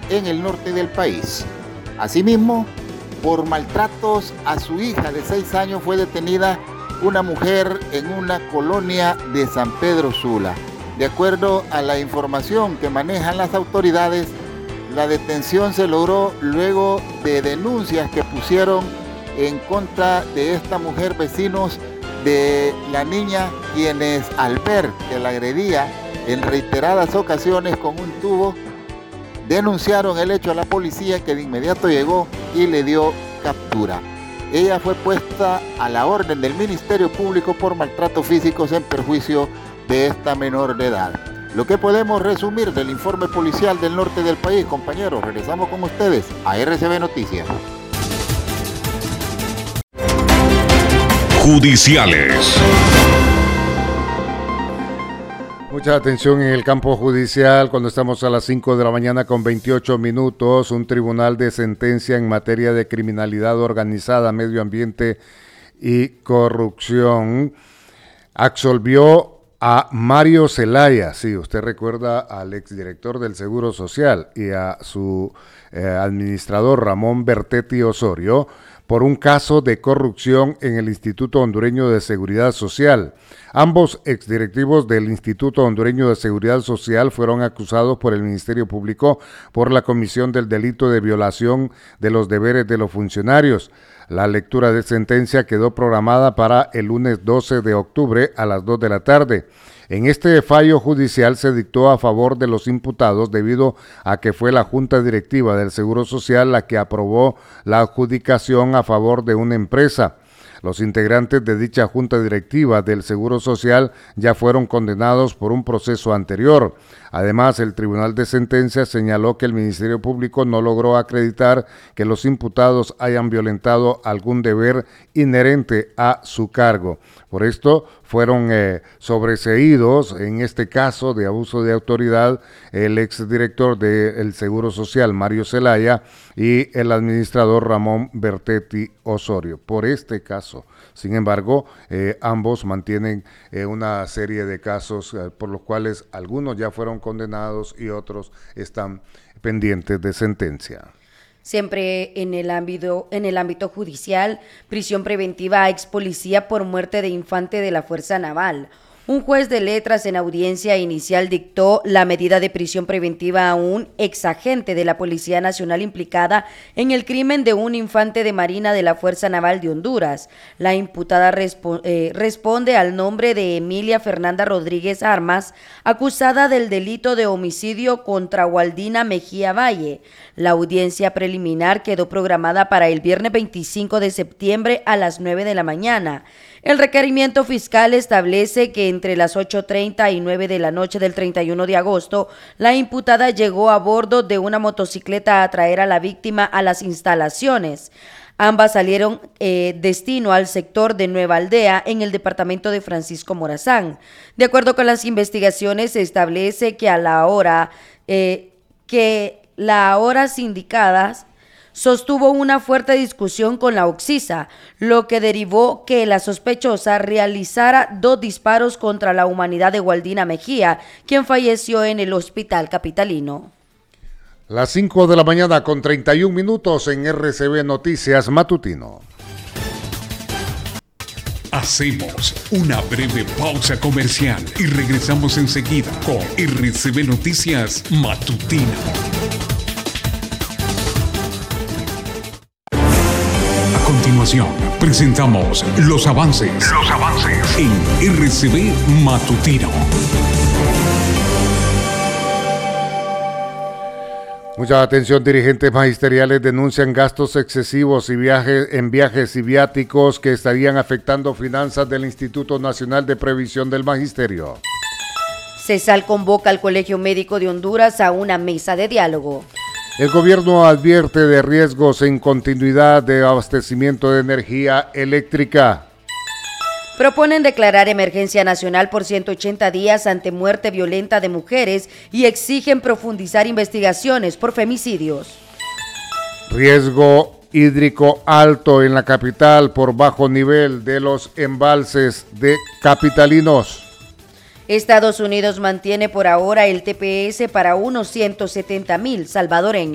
en el norte del país. Asimismo, por maltratos a su hija de 6 años fue detenida una mujer en una colonia de San Pedro Sula. De acuerdo a la información que manejan las autoridades, la detención se logró luego de denuncias que pusieron en contra de esta mujer vecinos de la niña, quienes al ver que la agredía en reiteradas ocasiones con un tubo, denunciaron el hecho a la policía, que de inmediato llegó y le dio captura. Ella fue puesta a la orden del Ministerio Público por maltratos físicos en perjuicio de esta menor de edad. Lo que podemos resumir del informe policial del norte del país, compañeros. Regresamos con ustedes a RCB Noticias. Judiciales. Mucha atención en el campo judicial cuando estamos a las 5 de la mañana con 28 minutos. Un tribunal de sentencia en materia de criminalidad organizada, medio ambiente y corrupción absolvió a Mario Zelaya. Sí, usted recuerda al exdirector del Seguro Social y a su administrador Ramón Bertetti Osorio por un caso de corrupción en el Instituto Hondureño de Seguridad Social. Ambos exdirectivos del Instituto Hondureño de Seguridad Social fueron acusados por el Ministerio Público por la comisión del delito de violación de los deberes de los funcionarios. La lectura de sentencia quedó programada para el lunes 12 de octubre a las 2 de la tarde. En este fallo judicial se dictó a favor de los imputados debido a que fue la Junta Directiva del Seguro Social la que aprobó la adjudicación a favor de una empresa. Los integrantes de dicha Junta Directiva del Seguro Social ya fueron condenados por un proceso anterior. Además, el Tribunal de Sentencia señaló que el Ministerio Público no logró acreditar que los imputados hayan violentado algún deber inherente a su cargo. Por esto, fueron sobreseídos en este caso de abuso de autoridad el exdirector del Seguro Social, Mario Zelaya, y el administrador Ramón Bertetti Osorio. Por este caso, sin embargo, ambos mantienen una serie de casos por los cuales algunos ya fueron condenados y otros están pendientes de sentencia. Siempre en el ámbito judicial, prisión preventiva a ex policía por muerte de infante de la Fuerza Naval. Un juez de letras en audiencia inicial dictó la medida de prisión preventiva a un exagente de la Policía Nacional implicada en el crimen de un infante de Marina de la Fuerza Naval de Honduras. La imputada responde al nombre de Emilia Fernanda Rodríguez Armas, acusada del delito de homicidio contra Waldina Mejía Valle. La audiencia preliminar quedó programada para el viernes 25 de septiembre a las 9 de la mañana. El requerimiento fiscal establece que entre las 8:30 y 9 de la noche del 31 de agosto, la imputada llegó a bordo de una motocicleta a traer a la víctima a las instalaciones. Ambas salieron destino al sector de Nueva Aldea en el departamento de Francisco Morazán. De acuerdo con las investigaciones, se establece que a la hora horas indicadas sostuvo una fuerte discusión con la occisa, lo que derivó que la sospechosa realizara 2 disparos contra la humanidad de Waldina Mejía, quien falleció en el hospital capitalino. Las 5 de la mañana con 31 minutos en RCB Noticias Matutino. Hacemos una breve pausa comercial y regresamos enseguida con RCB Noticias Matutino. A continuación, presentamos los avances en RCB Matutino. Mucha atención, dirigentes magisteriales denuncian gastos excesivos en viajes y viáticos que estarían afectando finanzas del Instituto Nacional de Previsión del Magisterio. CESAL convoca al Colegio Médico de Honduras a una mesa de diálogo. El gobierno advierte de riesgos en continuidad de abastecimiento de energía eléctrica. Proponen declarar emergencia nacional por 180 días ante muerte violenta de mujeres y exigen profundizar investigaciones por femicidios. Riesgo hídrico alto en la capital por bajo nivel de los embalses de capitalinos. Estados Unidos mantiene por ahora el TPS para unos 170,000 salvadoreños.